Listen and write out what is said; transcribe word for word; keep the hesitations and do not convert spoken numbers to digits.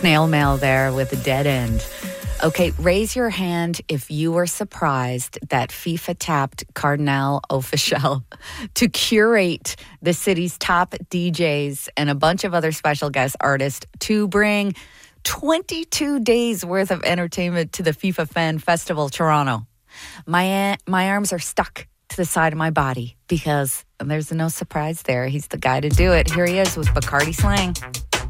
snail mail there with a dead end. Okay, raise your hand if you were surprised that FIFA tapped Cardinal Offishall to curate the city's top D Js and a bunch of other special guest artists to bring twenty-two days worth of entertainment to the FIFA Fan Festival Toronto. My my arms are stuck to the side of my body because there's no surprise there. He's the guy to do it. Here he is with Bacardi Slang.